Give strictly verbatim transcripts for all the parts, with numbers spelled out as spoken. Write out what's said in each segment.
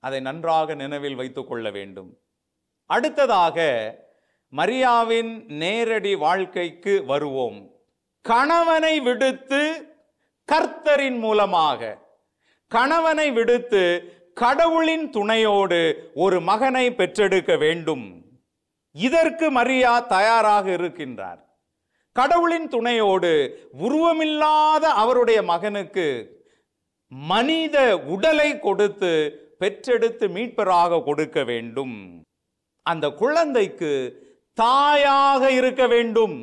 அதை நன்றாக நினைவில் வைத்துக் கொள்ள வேண்டும். அடுத்ததாக மரியாவின் நேரடி வாழ்க்கைக்கு வருவோம். கணவனை விடுத்து கர்த்தரின் மூலமாக, கணவனை விடுத்து கடவுளின் துணையோடு ஒரு மகனை பெற்றெடுக்க வேண்டும். இதற்கு மரியா தயாராக இருக்கின்றார். கடவுளின் துணையோடு உருவமில்லாத அவருடைய மகனுக்கு மனித உடலை கொடுத்து பெற்றெடுத்து மீட்பராக கொடுக்க வேண்டும். அந்த குழந்தைக்கு தாயாக இருக்க வேண்டும்.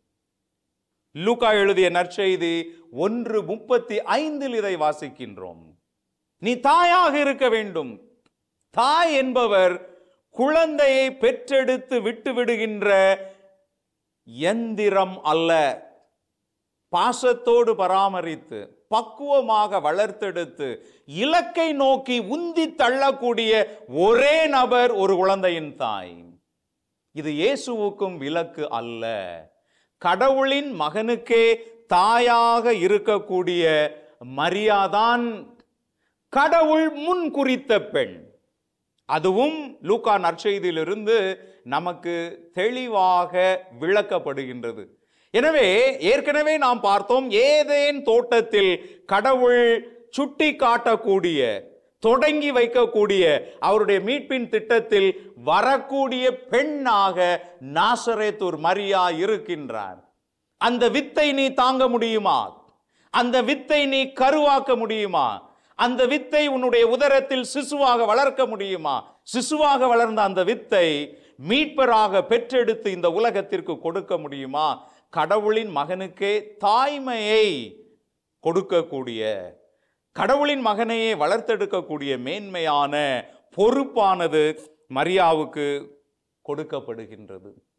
லூக்கா எழுதிய நற்செய்தி ஒன்று முப்பத்தி ஐந்தில் இதை வாசிக்கின்றோம். நீ தாயாக இருக்க வேண்டும். தாய் என்பவர் குழந்தையை பெற்றெடுத்து விட்டு விடுகின்ற எந்திரம் அல்ல. பாசத்தோடு பராமரித்து பக்குவமாக வளர்த்தெடுத்து இலக்கை நோக்கி உந்தி தள்ளக்கூடிய ஒரே நபர் ஒரு குழந்தையின் தாய். இது இயேசுவுக்கும் விலக்கு அல்ல. கடவுளின் மகனுக்கே தாயாக இருக்கக்கூடிய மரியாதான் கடவுள் முன் குறித்த பெண். அதுவும் லூக்கா நற்செய்தியிலிருந்து நமக்கு தெளிவாக விளக்கப்படுகின்றது. எனவே ஏற்கனவே நாம் பார்த்தோம், ஏதேன் தோட்டத்தில் கடவுள் சுட்டி காட்டக்கூடிய, தொடங்கி வைக்கக்கூடிய அவருடைய மீட்பின் திட்டத்தில் வரக்கூடிய பெண்ணாக நாசரேத்தூர் மரியா இருக்கின்றார். அந்த வித்தை நீ தாங்க முடியுமா? அந்த வித்தை நீ கருவாக்க முடியுமா? அந்த வித்தை உன்னுடைய உதரத்தில் சிசுவாக வளர்க்க முடியுமா? சிசுவாக வளர்ந்த அந்த வித்தை மீட்பராக பெற்றெடுத்து இந்த உலகத்திற்கு கொடுக்க முடியுமா? கடவுளின் மகனுக்கே தாய்மையை கொடுக்கக்கூடிய, கடவுளின் மகனையே வளர்த்தெடுக்கக்கூடிய மேன்மையான பொறுப்பானது மரியாவுக்கு கொடுக்கப்படுகின்றது.